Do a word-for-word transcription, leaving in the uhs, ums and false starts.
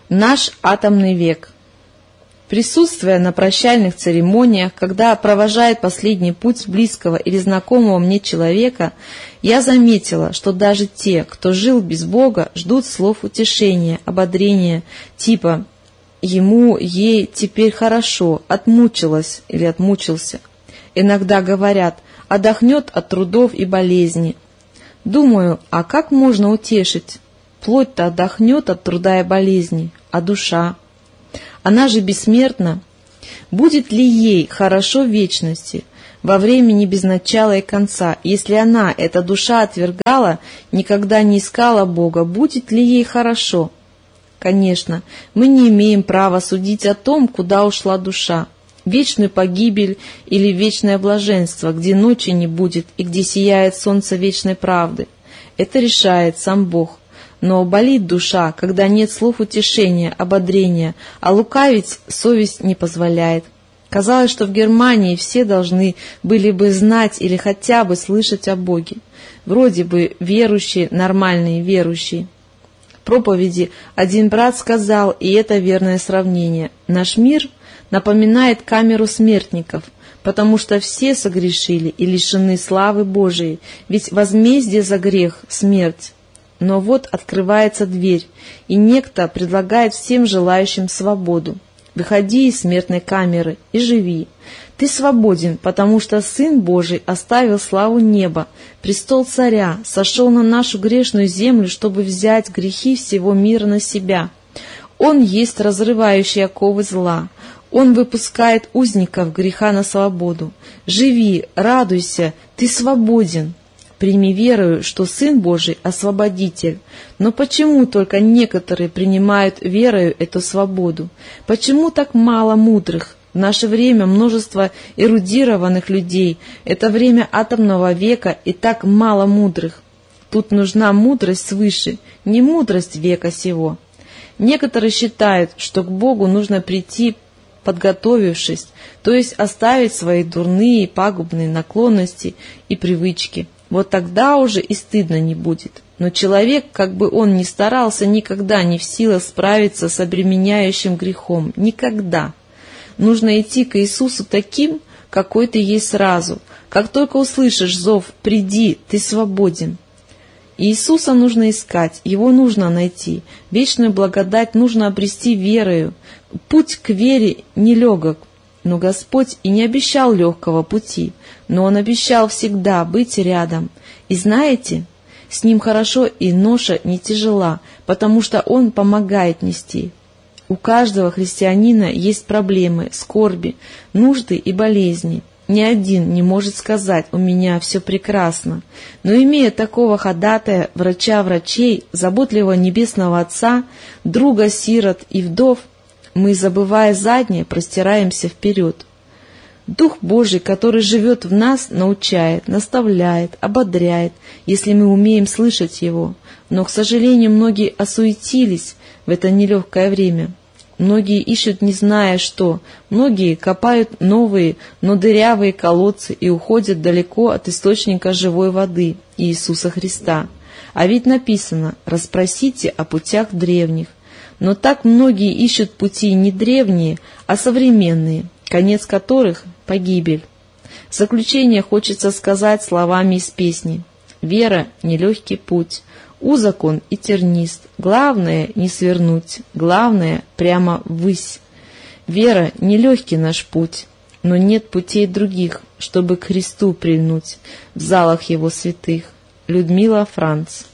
Наш атомный век. Присутствуя на прощальных церемониях, когда провожает последний путь близкого или знакомого мне человека, я заметила, что даже те, кто жил без Бога, ждут слов утешения, ободрения, типа «ему, ей теперь хорошо, отмучилась» или «отмучился». Иногда говорят «отдохнет от трудов и болезней». Думаю, а как можно утешить? Плоть-то отдохнет от труда и болезней, а душа? Она же бессмертна. Будет ли ей хорошо в вечности, во времени без начала и конца, если она, эта душа, отвергала, никогда не искала Бога, будет ли ей хорошо? Конечно, мы не имеем права судить о том, куда ушла душа. Вечную погибель или вечное блаженство, где ночи не будет и где сияет солнце вечной правды. Это решает сам Бог. Но болит душа, когда нет слов утешения, ободрения, а лукавить совесть не позволяет. Казалось, что в Германии все должны были бы знать или хотя бы слышать о Боге. Вроде бы верующие, нормальные верующие. В проповеди один брат сказал, и это верное сравнение: наш мир напоминает камеру смертников, потому что все согрешили и лишены славы Божией, ведь возмездие за грех — смерть. Но вот открывается дверь, и некто предлагает всем желающим свободу. Выходи из смертной камеры и живи. Ты свободен, потому что Сын Божий оставил славу неба, престол царя, сошел на нашу грешную землю, чтобы взять грехи всего мира на себя. Он есть разрывающий оковы зла. Он выпускает узников греха на свободу. Живи, радуйся, ты свободен. Прими верою, что Сын Божий — освободитель. Но почему только некоторые принимают верою эту свободу? Почему так мало мудрых? В наше время множество эрудированных людей. Это время атомного века, и так мало мудрых. Тут нужна мудрость свыше, не мудрость века сего. Некоторые считают, что к Богу нужно прийти, подготовившись, то есть оставить свои дурные, пагубные наклонности и привычки. Вот тогда уже и стыдно не будет. Но человек, как бы он ни старался, никогда не в силах справиться с обременяющим грехом. Никогда. Нужно идти к Иисусу таким, какой ты есть сразу. Как только услышишь зов «приди», ты свободен. Иисуса нужно искать, Его нужно найти. Вечную благодать нужно обрести верою. Путь к вере нелегок. Но Господь и не обещал легкого пути, но Он обещал всегда быть рядом. И знаете, с Ним хорошо и ноша не тяжела, потому что Он помогает нести. У каждого христианина есть проблемы, скорби, нужды и болезни. Ни один не может сказать «у меня все прекрасно». Но имея такого ходатая, врача врачей, заботливого Небесного Отца, друга сирот и вдов, мы, забывая заднее, простираемся вперед. Дух Божий, который живет в нас, научает, наставляет, ободряет, если мы умеем слышать Его. Но, к сожалению, многие осуетились в это нелегкое время. Многие ищут, не зная что. Многие копают новые, но дырявые колодцы и уходят далеко от источника живой воды, Иисуса Христа. А ведь написано «расспросите о путях древних». Но так многие ищут пути не древние, а современные, конец которых — погибель. В заключение хочется сказать словами из песни: «Вера — нелегкий путь, узок он и тернист, главное — не свернуть, главное — прямо ввысь. Вера — нелегкий наш путь, но нет путей других, чтобы к Христу прильнуть в залах Его святых». Людмила Франц.